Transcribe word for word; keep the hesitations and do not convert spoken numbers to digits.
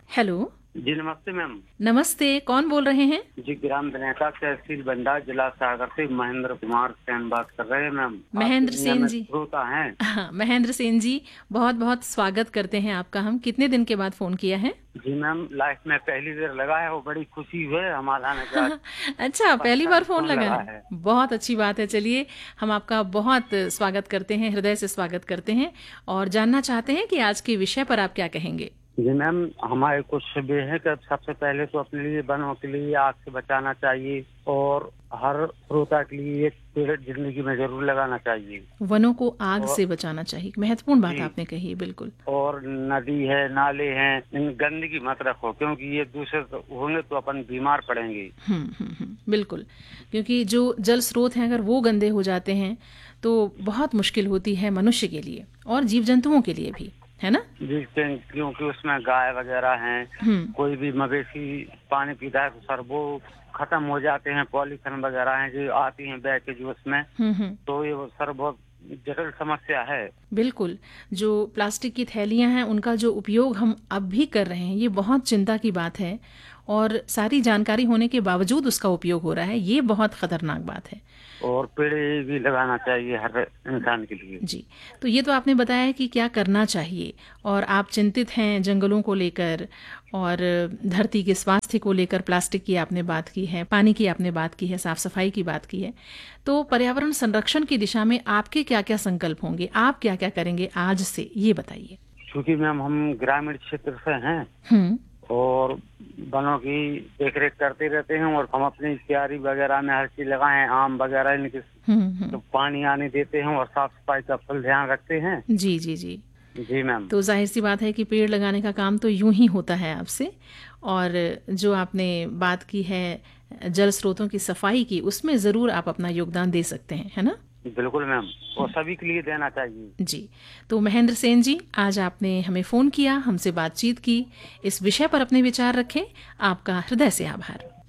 Hello. जी नमस्ते ma'am. नमस्ते, कौन बोल रहे हैं? जी ग्राम बनेका तहसील बंडा जिला सागर से महेंद्र कुमार सेन बात कर रहे हैं मैम। महेंद्र सेन जी। श्रोता हैं। हाँ, महेंद्र सेन जी, बहुत बहुत स्वागत करते हैं आपका। हम कितने दिन के बाद फोन किया है? जी मैम, लाइफ में पहली बार लगा है, वो बड़ी खुशी हुई हमारा ने का अच्छा, पहली बार फोन लगा, लगा है, है। बहुत अच्छी बात है। चलिए, हम आपका बहुत स्वागत करते हैं, हृदय से स्वागत करते हैं और जानना चाहते हैं कि आज के विषय पर आप क्या कहेंगे। जी मैम, हमारे कुछ भी है कि सबसे पहले तो अपने लिए वनों के लिए आग से बचाना चाहिए और हर श्रोता के लिए एक पेड़ जिंदगी में जरूर लगाना चाहिए। वनों को आग और, से बचाना चाहिए, महत्वपूर्ण बात जी, आपने कही है, बिल्कुल। और नदी है, नाले हैं, इन गंदगी मत रखो, क्योंकि ये दूसरे होंगे तो अपन बीमार पड़ेंगे। हम्म हम्म हम्म, बिल्कुल, क्योंकि जो जल स्रोत हैं अगर वो गंदे हो जाते हैं तो बहुत मुश्किल होती है मनुष्य के लिए और जीव जंतुओं के लिए भी, है ना? जी, क्योंकि उसमें गाय वगैरह हैं, हम्म कोई भी मवेशी पानी पीता है तो सर वो खत्म हो जाते हैं। पॉलीथीन वगैरह हैं जो आती हैं बैग के जो उसमें, हम्म हम्म, तो ये वो सर बहुत जटिल समस्या है। बिल्कुल। जो प्लास्टिक की थैलियां हैं उनका जो उपयोग हम अब भी कर रहे हैं, ये बहुत चिंता की बात है और सारी जानकारी होने के बावजूद उसका उपयोग हो रहा है, ये बहुत खतरनाक बात है। और पेड़ भी लगाना चाहिए हर इंसान के लिए। जी, तो ये तो आपने बताया कि क्या करना चाहिए और आप चिंतित हैं जंगलों को लेकर और धरती के स्वास्थ्य को लेकर। प्लास्टिक की आपने बात की है, पानी की आपने बात की है, साफ सफाई की बात की है। तो पर्यावरण संरक्षण की दिशा में आपके क्या क्या संकल्प होंगे, आप क्या क्या करेंगे आज से, ये बताइए। क्योंकि मैम हम ग्रामीण क्षेत्र से हैं हम्म और वनों की देखरेख करते रहते हैं और हम अपनी क्यारी वगैरह में हर चीज लगाए हैं, आम वगैरह इनके हम्म हम्म, तो पानी आने देते हैं और साफ सफाई का फुल ध्यान रखते हैं। जी जी जी। जी मैम। तो जाहिर सी बात है कि पेड़ लगाने का काम तो यूं ही होता है आपसे, और जो आपने बात की है जल स्रोतों की सफाई की, उसमें ज़रूर आप अपना योगदान दे सकते हैं, है ना? बिल्कुल मैम, और सभी के लिए देना चाहिए। जी, तो महेंद्र सेन जी, आज आपने हमें फ़ोन किया, हमसे बातचीत की, इस विषय पर अपने विचार रखे, आपका हृदय से आभार।